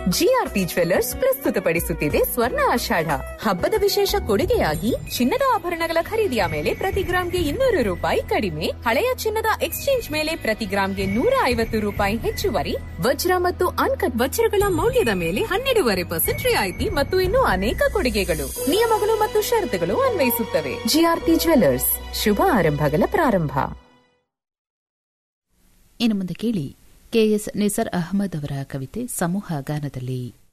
GRP jewellers ಪ್ರಸ್ತುತಪಡಿಸುತ್ತಿದೆ ಸ್ವರ್ಣ ಆಷಾಢ. ಹಬ್ಬದ ವಿಶೇಷ ಕೊಡುಗೆಯಾಗಿ ಚಿನ್ನದ ಆಭರಣಗಳ ಖರೀದಿಯ ಮೇಲೆ ಪ್ರತಿ ಗ್ರಾಂಗೆ 200 ರೂಪಾಯಿ ಕಡಿಮೆ, ಹಳೆಯ ಚಿನ್ನದ ಎಕ್ಸ್ಚೇಂಜ್ ಮೇಲೆ ಪ್ರತಿ ಗ್ರಾಂಗೆ 150 ರೂಪಾಯಿ ಹೆಚ್ಚುವರಿ, ವಜ್ರ ಮತ್ತು ಅನ್ಕಟ್ ವಜ್ರಗಳ ಮೌಲ್ಯದ ಮೇಲೆ 12% ರಿಯಾಯಿತಿ ಮತ್ತು ಇನ್ನೂ ಅನೇಕ ಕೊಡುಗೆಗಳು. ನಿಯಮಗಳು ಮತ್ತು ಷರತ್ತುಗಳು ಅನ್ವಯಿಸುತ್ತವೆ. ಜಿಆರ್ಪಿ ಜ್ಯುವೆಲ್ಲರ್ಸ್, ಶುಭ ಆರಂಭಗಳ ಪ್ರಾರಂಭ. ಇನ್ನು ಮುಂದೆ ಕೇಳಿ ಕೆಎಸ್ ನಿಸಾರ್ ಅಹಮದ್ ಅವರ ಕವಿತೆ ಸಮೂಹ ಗಾನದಲ್ಲಿ.